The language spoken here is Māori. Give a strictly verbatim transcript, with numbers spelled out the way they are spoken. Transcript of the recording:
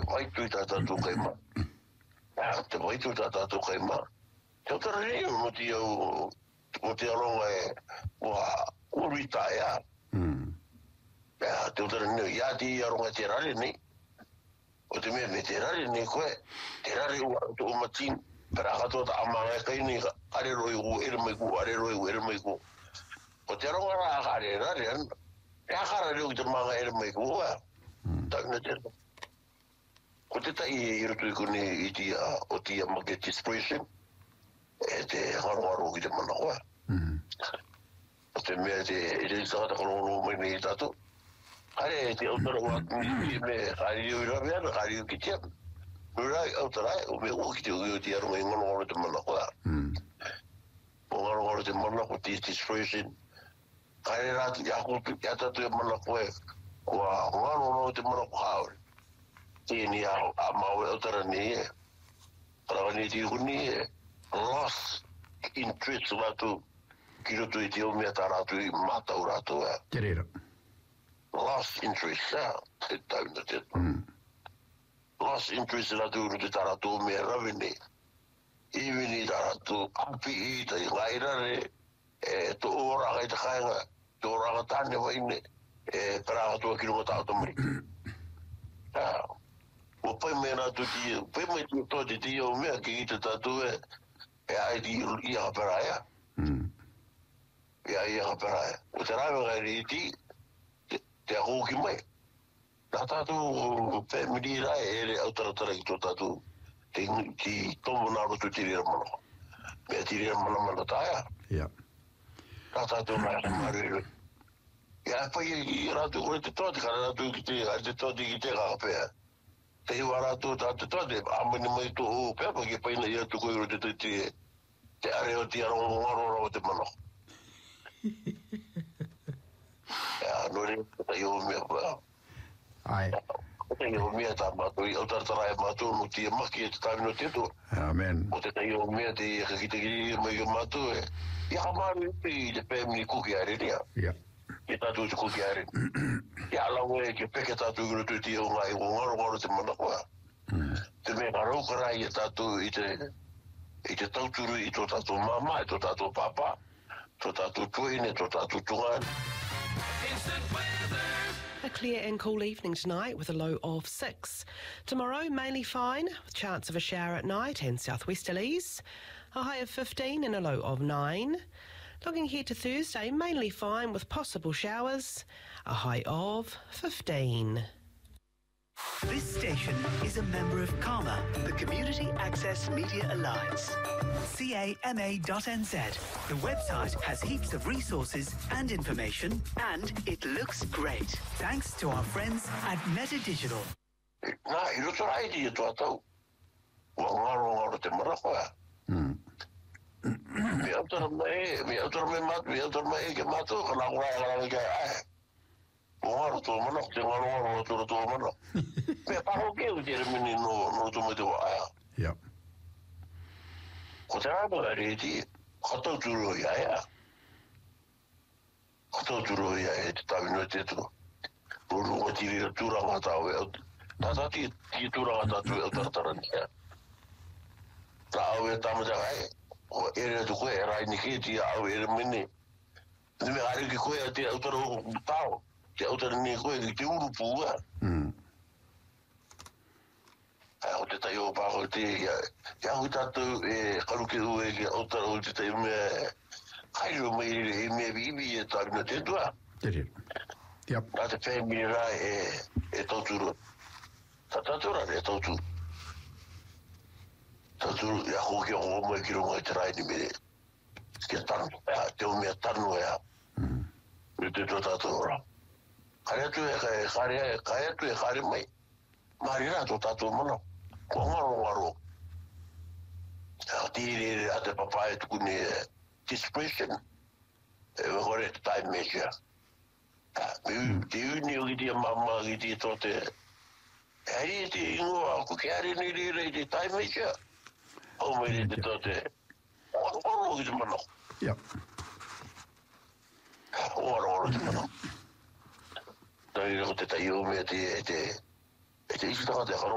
vai tu ta ta tu kai ma ah te vai tu ta ta tu kai ma te o tara ni mo ti o mo ti alo e wa urita ya mm ya te o tara ni ya ti aro nga te rale ni o te me me te rale ni ko te rale wa tu o matin para ka to ta amanga kai ni are roi u er mai ku are roi u er mai ku o te aro nga ka re rale ya ka re u te manga er mai ku wa ta na te ko te tai i roto i kone i ti a o ti a market expression e te haro ki te mana hoa o te mea te i te tata kolono mai nei tato hare te autara wa mi me hari o ira mea na hari o ki tia murai autara o me o ki te ui o ti aronga i ngono ngoro te mana hoa o ngono ngoro te mana ko ti expression hare ratu i ako i atatu e mana hoa kua ngono ngoro te mana hoa haore ni a a mau e tara ni e para ni ti huni e loss interest latu kiro tu ti o me tara tu mata ora tu e terera loss interest sa te tau na te loss interest latu tu tara tu me ravini even i tara tu api i te gaira re e to ora ga te khainga to ora ga tane vai ne e para tu kiro ta to mai ah o pai mena tu ti pai mai tu to ti ti o me ki te tatu e e ai di i a paraia mm e ai a paraia o te raiva ga ri ti te a hoki mai ta tatu pe mi di rai e le autora tara ki to tatu te ti tomo na ro tu ti ri mano me ti ri mano mano taia ya ta tatu na mari ya pai i ra tu ko te to te kana tu ki te te to ki te ga pe te wara tu ta te to de amani mai tu o pe pa ki pa ina ia tu ko ro te te te are o ti aro ngoro ro te mano ya no re ta yo me pa ai te yo me ta ma tu o ta tra ma tu no ti ma ki ta no te tu amen o te yo me te ki te ki me yo ma tu ya ma ri ti de pe mi ku ki are dia ya e ta tu ku ki are ya la we ke pe ke ta tu ro te ti o ngai ngoro ngoro te mano kwa te me paro kara i tatu i te i te tauturu i tō tatu mama, i tō tatu papa, tō tatu tuine, tō tatu tungan. A clear and cool evening tonight with a low of six. Tomorrow, mainly fine, with chance of a shower at night and southwesterlies. A high of fifteen and a low of nine. Looking ahead to Thursday, mainly fine with possible showers. A high of fifteen. This station is a member of CAMA, the Community Access Media Alliance. C A M A dot N Z. The website has heaps of resources and information, and it looks great. Thanks to our friends at Meta Digital. Nā, i roto rai ti e tō tau. Wa ngaro ngaro te marakoa. Mi autora mai, mi autora mai matu, mi autora mai ke matu, ka nā kura kara mai kai ai. Ngaro tō mana, te ngaro ngaro tō tō mana. Me paro ke u te remini no, no tō mai te wa aia. ya Ko te rāma re ti, katau tūro i aia. Katau tūro i aia te tawino te tū. Ruru o tiri ra tūranga tau e au. Tata ti, ti tūranga tatu e au tartarani ea. Ta au e tamata ai. O ere tu koe, e rai ni ke ti au ere mene. Ni me ari ki koe a te au tara tau. Te au tara ni koe ki te urupu ea. mm Ai o te tai o pāko te ia. Ia hui tātou e karuke u e ki au tara o te tai mea. Kairo mai e mea bibi e tāwina te tua. terera ya Nā te whēmini rā e, e tauturu. Tā tātura e tauturu. Tauturu e ako ki o mai ki ronga i te rai ni mere. Ke tanu, ea, te o mea tanu ea. Me te tō tātou rā. Kare atu e kai, kare e, kare atu e kare mai. Mari rā tō tātou mana. Ko ngaro ngaro. Ea, tīre a te papai tuku ni e, discretion. E wakore te time measure. Te uni o ki te mama ki te tō te heri te ingoa ko ke are ni rira i te time measure. O mai te tō te oro oro ki te mana. ya Oro oro te mana. Tai rau te tai o mea te e te e te isi taka te